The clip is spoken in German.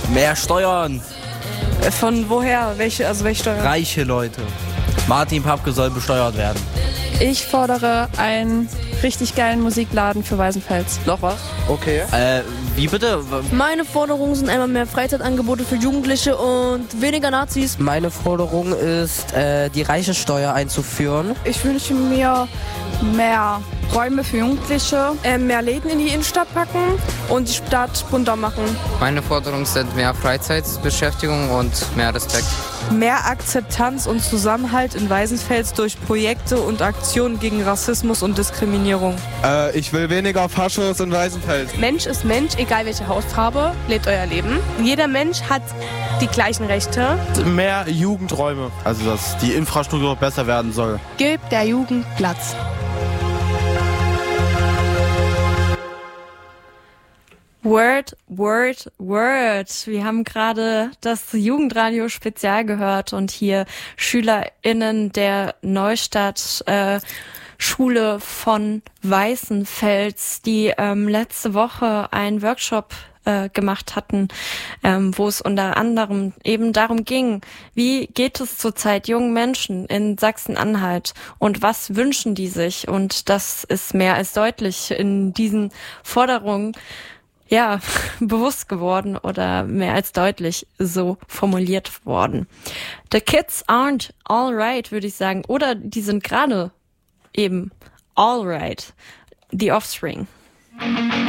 Mehr Steuern. Von woher? Welche Steuern? Reiche Leute. Martin Papke soll besteuert werden. Ich fordere einen richtig geilen Musikladen für Weißenfels. Noch was? Okay. Wie bitte? Meine Forderungen sind einmal mehr Freizeitangebote für Jugendliche und weniger Nazis. Meine Forderung ist, die Reichensteuer einzuführen. Ich wünsche mir mehr Räume für Jugendliche, mehr Läden in die Innenstadt packen und die Stadt bunter machen. Meine Forderungen sind mehr Freizeitbeschäftigung und mehr Respekt. Mehr Akzeptanz und Zusammenhalt in Weißenfels durch Projekte und Aktionen gegen Rassismus und Diskriminierung. Ich will weniger Faschos in Weißenfels. Mensch ist Mensch, egal welche Hautfarbe, lebt euer Leben. Jeder Mensch hat die gleichen Rechte. Mehr Jugendräume. Also, dass die Infrastruktur besser werden soll. Gebt der Jugend Platz. Word. Wir haben gerade das Jugendradio-Spezial gehört und hier SchülerInnen der Neustadt Schule von Weißenfels, die letzte Woche einen Workshop gemacht hatten, wo es unter anderem eben darum ging, wie geht es zurzeit jungen Menschen in Sachsen-Anhalt und was wünschen die sich? Und das ist mehr als deutlich in diesen Forderungen bewusst geworden oder mehr als deutlich so formuliert worden. The kids aren't all right, würde ich sagen. Oder die sind gerade eben all right. The Offspring.